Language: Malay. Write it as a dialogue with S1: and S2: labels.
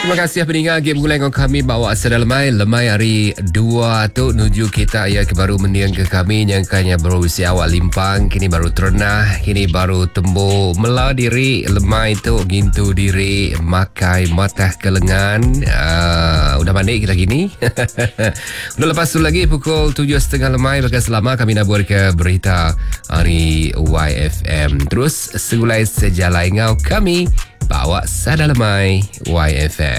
S1: Terima kasih pendengar game bulan dengan kami bawa asal lemai hari 2 tu nuju kita ya ke baru meniang ke kami nyangkanya baru usia awal limpang kini baru terenah kini baru tembu mela diri lemai tu gintu diri makai matah ke lengan udah mandi kita gini udah lepas tu lagi pukul 7.30 lemai bagai selama kami nak buat ke berita hari YFM terus segulai sejalai ngau kami bawa sada lemai YFM.